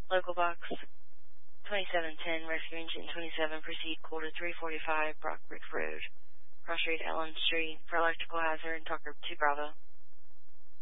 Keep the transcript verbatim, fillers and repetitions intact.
Local box twenty-seven ten, rescue engine twenty-seven, proceed quarter three forty-five, Brockbridge Road, cross street Ellen Street, for electrical hazard, Tucker two Bravo.